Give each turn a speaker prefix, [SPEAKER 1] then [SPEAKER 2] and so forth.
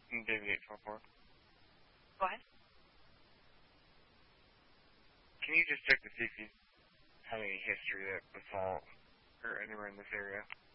[SPEAKER 1] David 844.
[SPEAKER 2] Go ahead.
[SPEAKER 1] Can you just check to see if you had any history of assault or anywhere in this area?